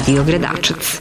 Radio Gradačac.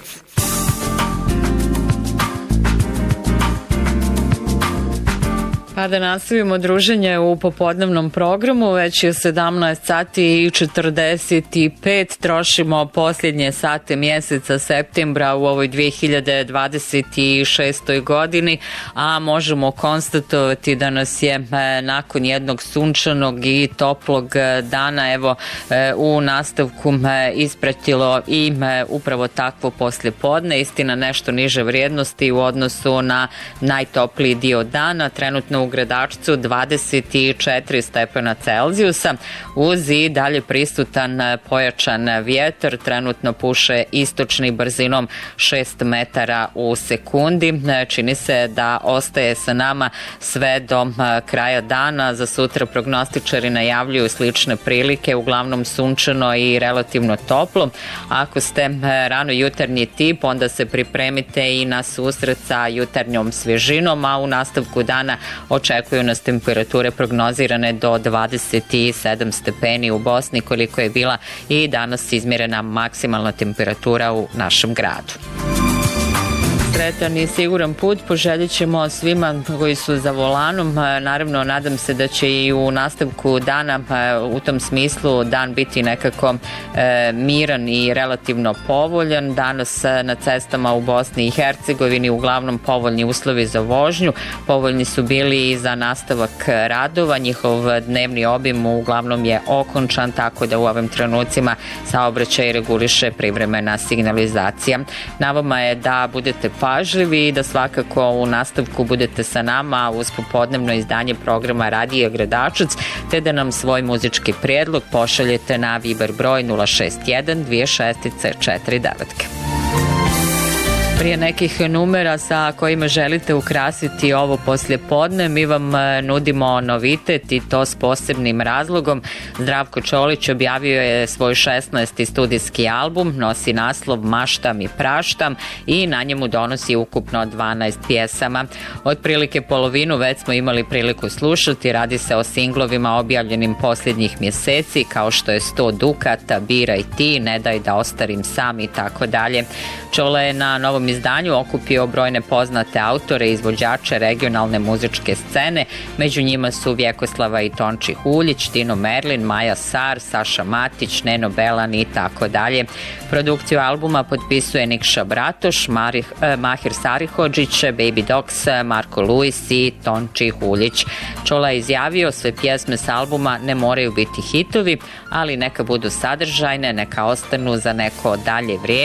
Pa da nastavimo druženje u popodnevnom programu, već je 17 sati i 45, trošimo posljednje sate mjeseca septembra u ovoj 2026. godini, a možemo konstatovati da nas je nakon jednog sunčanog i toplog dana evo u nastavku ispratilo i upravo takvo poslijepodne, istina nešto niže vrijednosti u odnosu na najtopliji dio dana, trenutno u Gradačcu 24 stepena Celzijusa, uz i dalje prisutan pojačan vjetar, trenutno puše istočni brzinom 6 metara u sekundi. Čini se da ostaje sa nama sve do kraja dana. Za sutra prognostičari najavljuju slične prilike, uglavnom sunčano i relativno toplo. Ako ste rano jutarnji tip, onda se pripremite i na susret sa jutarnjom svježinom, a u nastavku dana očekuju nas temperature prognozirane do 27 stepeni u Bosni, koliko je bila i danas izmjerena maksimalna temperatura u našem gradu. Sretan i siguran put poželjit ćemo svima koji su za volanom. Naravno, nadam se da će i u nastavku dana u tom smislu dan biti nekako miran i relativno povoljan. Danas na cestama u Bosni i Hercegovini uglavnom povoljni uslovi za vožnju. Povoljni su bili i za nastavak radova. Njihov dnevni obim uglavnom je okončan, tako da u ovim trenucima saobraćaj reguliše privremena signalizacija. Na vama je da budete pažljivi i da svakako u nastavku budete sa nama uz popodnevno izdanje programa Radija Gradačac, te da nam svoj muzički prijedlog pošaljete na Viber broj 061 2649. Prije nekih numera sa kojima želite ukrasiti ovo poslijepodne, mi vam nudimo novitet i to s posebnim razlogom. Zdravko Čolić objavio je svoj 16. studijski album, nosi naslov Maštam i praštam i na njemu donosi ukupno 12 pjesama. Otprilike polovinu već smo imali priliku slušati, radi se o singlovima objavljenim posljednjih mjeseci, kao što je 100 dukata, Bira i ti, Ne daj da ostarim sam i tako dalje. Čole je na novom izdanju okupio brojne poznate autore i izvođače regionalne muzičke scene, među njima su Vjekoslava i Tonči Huljić, Tino Merlin, Maja Sar, Saša Matić, Neno Belan i tako dalje. Produkciju albuma potpisuje Nikša Bratoš, Mahir Sarihodžić, Baby Dogs, Marko Luis i Tonči Huljić. Čola je izjavio, sve pjesme s albuma ne moraju biti hitovi, ali neka budu sadržajne, neka ostanu za neko dalje vrijeme.